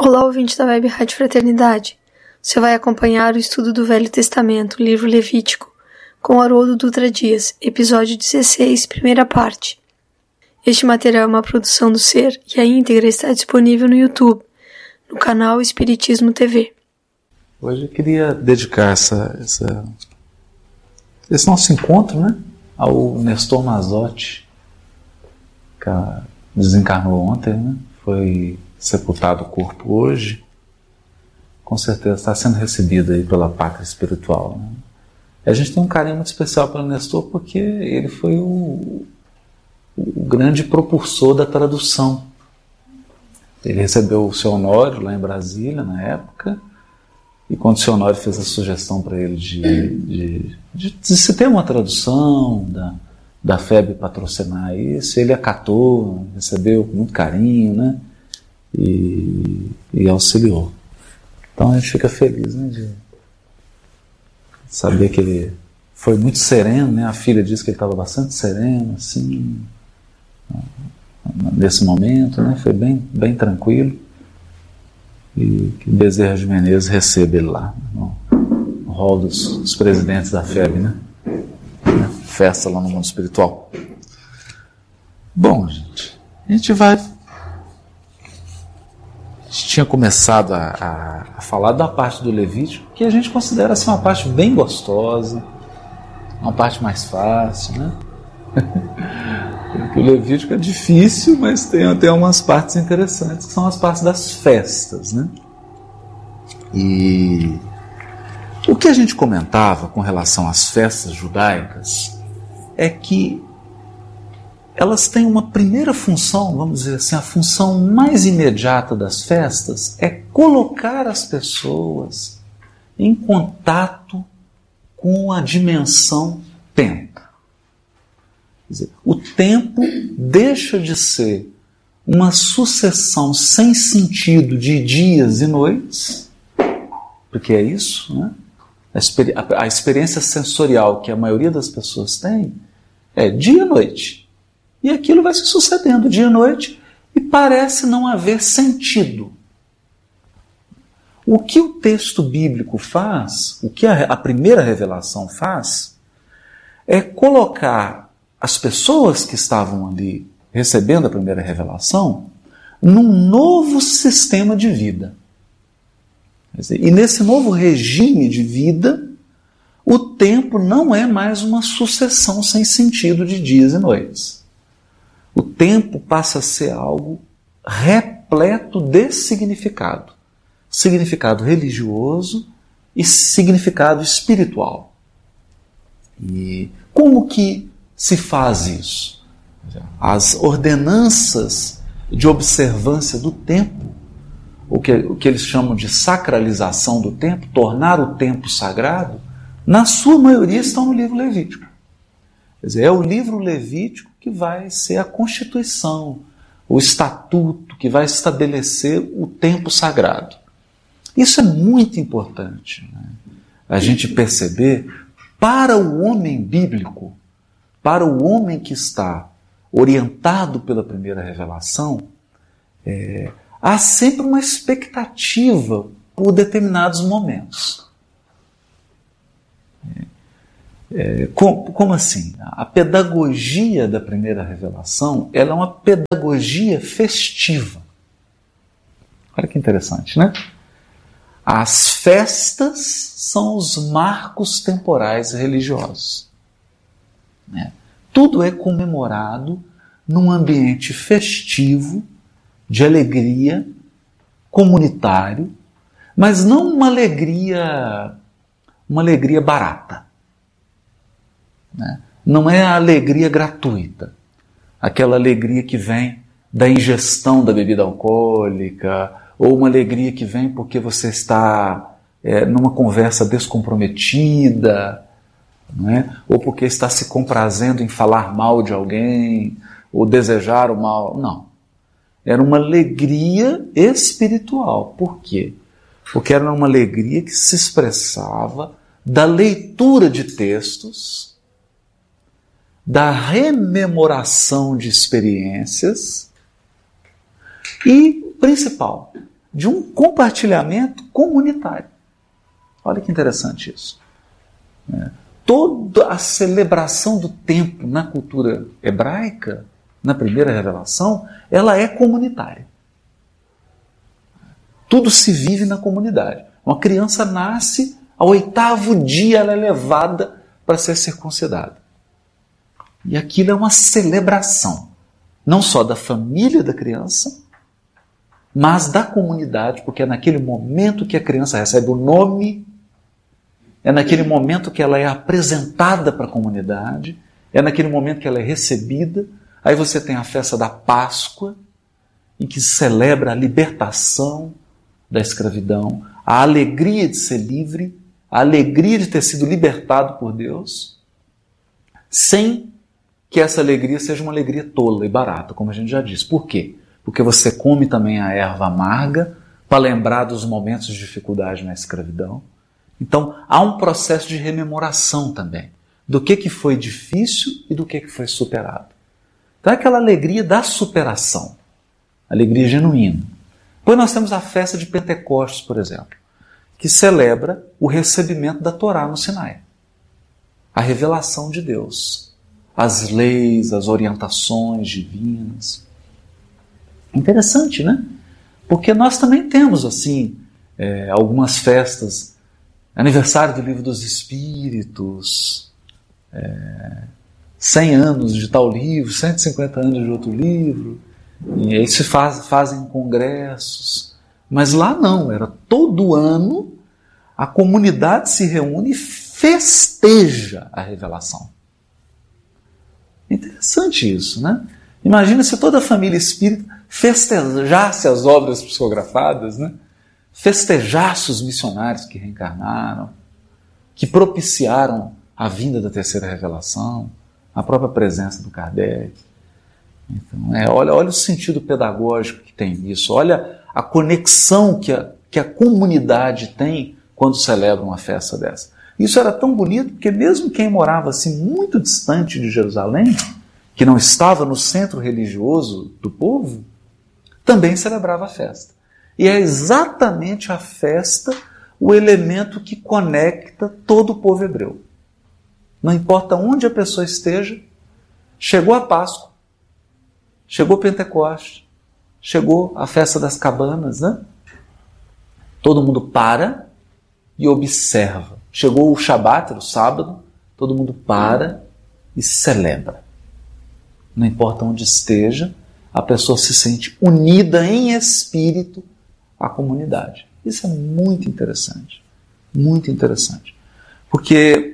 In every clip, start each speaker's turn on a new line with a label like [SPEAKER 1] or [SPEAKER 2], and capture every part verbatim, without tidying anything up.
[SPEAKER 1] Olá, ouvinte da Web Rádio Fraternidade. Você vai acompanhar o estudo do Velho Testamento, livro Levítico, com Haroldo Dutra Dias, episódio dezesseis, primeira parte. Este material é uma produção do Ser e a íntegra está disponível no YouTube, no canal Espiritismo T V.
[SPEAKER 2] Hoje eu queria dedicar essa, essa, esse nosso encontro, né, ao Nestor Mazotti, que desencarnou ontem, né, foi sepultado o corpo hoje. Com certeza está sendo recebido aí pela pátria espiritual, né? E a gente tem um carinho muito especial pelo Nestor porque ele foi o, o grande propulsor da tradução. Ele recebeu o seu Honório lá em Brasília, na época, e quando o seu Honório fez a sugestão para ele de, de, de, de se ter uma tradução, da, da F E B patrocinar isso, ele acatou, recebeu com muito carinho, né? E, e auxiliou. Então a gente fica feliz, né, de saber que ele foi muito sereno, né? A filha disse que ele estava bastante sereno, assim, nesse momento, né? Foi bem, bem tranquilo. E que Bezerra de Menezes receba ele lá, no, no hall dos, dos presidentes da F E B, né? Festa lá no mundo espiritual. Bom, gente, a gente vai... A gente tinha começado a, a, a falar da parte do Levítico, que a gente considera assim, uma parte bem gostosa, uma parte mais fácil, né? Porque o Levítico é difícil, mas tem, tem umas partes interessantes, que são as partes das festas, né? E o que a gente comentava com relação às festas judaicas é que elas têm uma primeira função, vamos dizer assim, a função mais imediata das festas é colocar as pessoas em contato com a dimensão tempo. Quer dizer, o tempo deixa de ser uma sucessão sem sentido de dias e noites, porque é isso, né? A, experi- a experiência sensorial que a maioria das pessoas tem é dia e noite. E aquilo vai se sucedendo dia e noite e parece não haver sentido. O que o texto bíblico faz, o que a, a primeira revelação faz, é colocar as pessoas que estavam ali recebendo a primeira revelação num novo sistema de vida. Quer dizer, e nesse novo regime de vida, o tempo não é mais uma sucessão sem sentido de dias e noites. O tempo passa a ser algo repleto de significado. Significado religioso e significado espiritual. E como que se faz isso? As ordenanças de observância do tempo, o que, o que eles chamam de sacralização do tempo, tornar o tempo sagrado, na sua maioria estão no livro Levítico. Quer dizer, é o livro Levítico que vai ser a constituição, o estatuto que vai estabelecer o tempo sagrado. Isso é muito importante, né? A gente perceber, para o homem bíblico, para o homem que está orientado pela primeira revelação, é, há sempre uma expectativa por determinados momentos. É, É, como, como assim? A pedagogia da primeira revelação, ela é uma pedagogia festiva. Olha que interessante, né? As festas são os marcos temporais religiosos. Né? Tudo é comemorado num ambiente festivo, de alegria, comunitário, mas não uma alegria, uma alegria barata. Né? Não é a alegria gratuita, aquela alegria que vem da ingestão da bebida alcoólica, ou uma alegria que vem porque você está é, numa conversa descomprometida, não é? Ou porque está se comprazendo em falar mal de alguém, ou desejar o mal. Não. Era uma alegria espiritual. Por quê? Porque era uma alegria que se expressava da leitura de textos, da rememoração de experiências e, principal, de um compartilhamento comunitário. Olha que interessante isso. É. Toda a celebração do tempo na cultura hebraica, na primeira revelação, ela é comunitária. Tudo se vive na comunidade. Uma criança nasce, ao oitavo dia ela é levada para ser circuncidada. E aquilo é uma celebração, não só da família da criança, mas da comunidade, porque é naquele momento que a criança recebe o nome, é naquele momento que ela é apresentada para a comunidade, é naquele momento que ela é recebida. Aí você tem a festa da Páscoa, em que se celebra a libertação da escravidão, a alegria de ser livre, a alegria de ter sido libertado por Deus, sem que essa alegria seja uma alegria tola e barata, como a gente já disse. Por quê? Porque você come também a erva amarga para lembrar dos momentos de dificuldade na escravidão. Então, há um processo de rememoração também, do que, que foi difícil e do que, que foi superado. Então, é aquela alegria da superação, alegria genuína. Depois nós temos a festa de Pentecostes, por exemplo, que celebra o recebimento da Torá no Sinai. A revelação de Deus, as leis, as orientações divinas. Interessante, né? Porque nós também temos, assim, é, algumas festas, aniversário do Livro dos Espíritos, é, cem anos de tal livro, cento e cinquenta anos de outro livro, e aí se faz, fazem congressos. Mas lá não, era todo ano a comunidade se reúne e festeja a revelação. Interessante isso, né? Imagina se toda a família espírita festejasse as obras psicografadas, né? Festejasse os missionários que reencarnaram, que propiciaram a vinda da terceira revelação, a própria presença do Kardec. Então, é, olha, olha o sentido pedagógico que tem isso, olha a conexão que a, que a comunidade tem quando celebra uma festa dessa. Isso era tão bonito porque mesmo quem morava assim muito distante de Jerusalém, que não estava no centro religioso do povo, também celebrava a festa. E é exatamente a festa o elemento que conecta todo o povo hebreu. Não importa onde a pessoa esteja, chegou a Páscoa, chegou Pentecostes, chegou a festa das cabanas, né? Todo mundo para e observa. Chegou o Shabat, o sábado, todo mundo para e celebra. Não importa onde esteja, a pessoa se sente unida em espírito à comunidade. Isso é muito interessante, muito interessante. Porque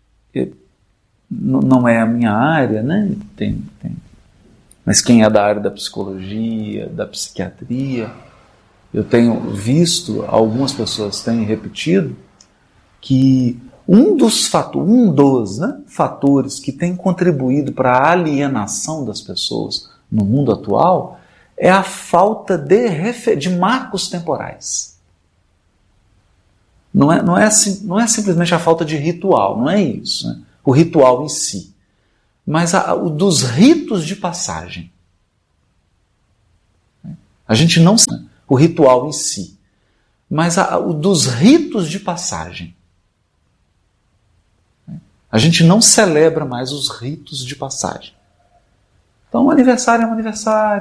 [SPEAKER 2] não é a minha área, né? Tem, tem. Mas quem é da área da psicologia, da psiquiatria, eu tenho visto, algumas pessoas têm repetido, que um dos fatores, um dos né, fatores que tem contribuído para a alienação das pessoas no mundo atual é a falta de, refer- de marcos temporais. Não é, não, é, não é simplesmente a falta de ritual, não é isso, né? O ritual em si, mas a, o dos ritos de passagem. A gente não sabe o ritual em si, mas a, o dos ritos de passagem. A gente não celebra mais os ritos de passagem. Então, o aniversário é um aniversário.